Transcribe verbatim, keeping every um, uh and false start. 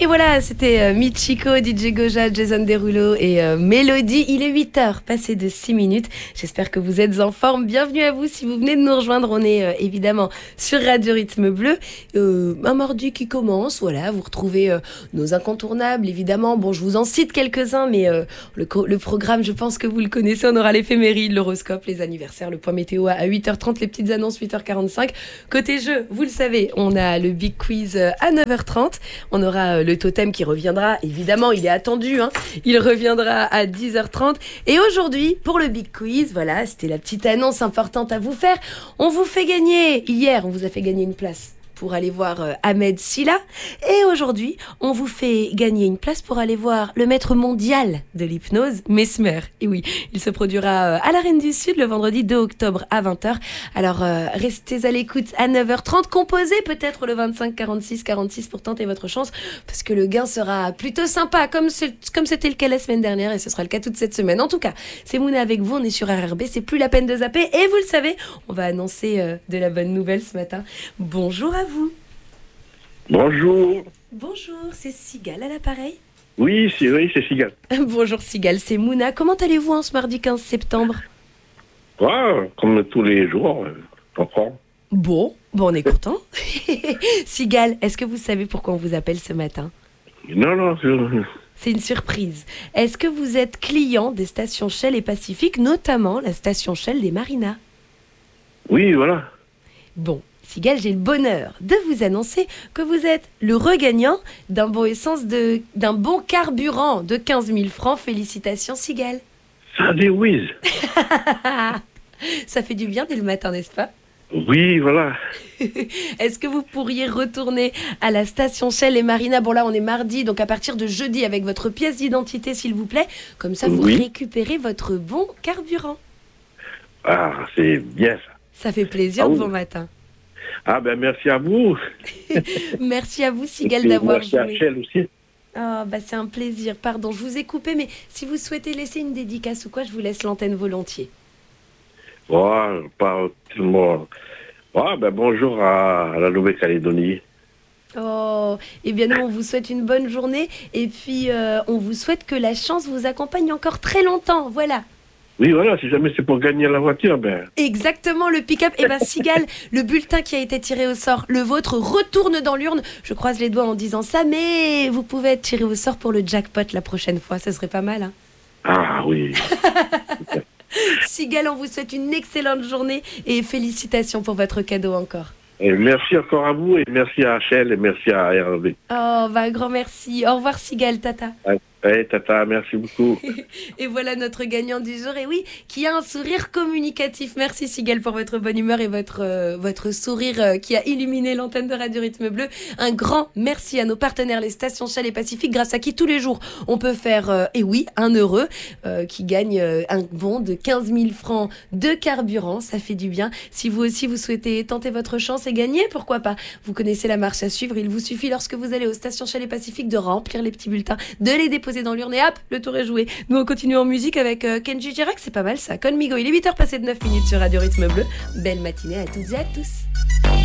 Et voilà, c'était euh, Michiko, D J Goja, Jason Derulo et euh, Mélodie. Il est huit heures, passé de six minutes. J'espère que vous êtes en forme. Bienvenue à vous si vous venez de nous rejoindre. On est euh, évidemment sur Radio Rythme Bleu. Euh, un mardi qui commence, voilà, vous retrouvez euh, nos incontournables, évidemment. Bon, je vous en cite quelques-uns, mais euh, le, le programme, je pense que vous le connaissez. On aura l'éphéméride, l'horoscope, les anniversaires, le point météo à huit heures trente, les petites annonces huit heures quarante-cinq. Côté jeu, vous le savez, on a le Big Quiz à neuf heures trente. On aura le totem qui reviendra, évidemment, il est attendu, hein. Il reviendra à dix heures trente. Et aujourd'hui, pour le Big Quiz, voilà, c'était la petite annonce importante à vous faire. On vous fait gagner, hier, on vous a fait gagner une place pour aller voir euh, Ahmed Silla. Et aujourd'hui, on vous fait gagner une place pour aller voir le maître mondial de l'hypnose, Mesmer. Et oui, il se produira euh, à la Reine du Sud le vendredi deux octobre à vingt heures. Alors, euh, restez à l'écoute à neuf heures trente. Composez peut-être le vingt-cinq quarante-six quarante-six pour tenter votre chance, parce que le gain sera plutôt sympa, comme, c'est, comme c'était le cas la semaine dernière, et ce sera le cas toute cette semaine. En tout cas, c'est Mouna avec vous, on est sur R R B, c'est plus la peine de zapper. Et vous le savez, on va annoncer euh, de la bonne nouvelle ce matin. Bonjour à vous. Bonjour. Bonjour, c'est Sigal à l'appareil. Oui, c'est oui, c'est Sigal. Bonjour Sigal, c'est Mouna. Comment allez-vous en ce mardi quinze septembre? Ouais, comme tous les jours, euh, je comprends. Bon, bon, on est content. Sigal, est-ce que vous savez pourquoi on vous appelle ce matin? Non, non, je... C'est une surprise. Est-ce que vous êtes client des stations Shell et Pacifique, notamment la station Shell des Marinas? Oui, voilà. Bon, Sigal, j'ai le bonheur de vous annoncer que vous êtes le regagnant d'un bon essence de, d'un bon carburant de quinze mille francs. Félicitations, Sigal. Ça déouise. Ça fait du bien dès le matin, n'est-ce pas? Oui, voilà. Est-ce que vous pourriez retourner à la station Shell et Marina? Bon, là, on est mardi, donc à partir de jeudi, avec votre pièce d'identité, s'il vous plaît. Comme ça, vous Oui. récupérez votre bon carburant. Ah, c'est bien ça. Ça fait plaisir Ah de oui. bon matin. Ah ben merci à vous. Merci à vous, Et Sigal, puis, d'avoir merci à joué. Shell aussi. Oh, bah c'est un plaisir. Pardon, je vous ai coupé, mais si vous souhaitez laisser une dédicace ou quoi, je vous laisse l'antenne volontiers. Ouais, pas tellement. Ouais, ben bonjour à, à la Nouvelle-Calédonie. Oh, eh bien nous, on vous souhaite une bonne journée et puis euh, on vous souhaite que la chance vous accompagne encore très longtemps. Voilà. Oui, voilà, si jamais c'est pour gagner la voiture, ben... Exactement, le pick-up. Eh ben Sigal, le bulletin qui a été tiré au sort, le vôtre, retourne dans l'urne. Je croise les doigts en disant ça, mais vous pouvez être tiré au sort pour le jackpot la prochaine fois. Ce serait pas mal, hein. Ah oui. Sigal, on vous souhaite une excellente journée et félicitations pour votre cadeau encore. Et merci encore à vous, et merci à Shell, et merci à R R B. Oh, bah un grand merci. Au revoir Sigal, tata. Ouais, tata, merci beaucoup. Et voilà notre gagnant du jour, et oui, qui a un sourire communicatif. Merci Sigal pour votre bonne humeur et votre, euh, votre sourire euh, qui a illuminé l'antenne de Radio Rythme Bleu. Un grand merci à nos partenaires, les stations Shell et Pacifique, grâce à qui tous les jours on peut faire, euh, et oui, un heureux euh, qui gagne euh, un bon de quinze mille francs de carburant. Ça fait du bien. Si vous aussi vous souhaitez tenter votre chance et gagner, pourquoi pas? Vous connaissez la marche à suivre. Il vous suffit lorsque vous allez aux stations Shell et Pacifique de remplir les petits bulletins, de les déposer dans l'urne et hop, le tour est joué. Nous on continue en musique avec euh, Kenji Girac, c'est pas mal ça. Conmigo, il est huit heures passées de neuf minutes sur Radio Rythme Bleu. Belle matinée à toutes et à tous.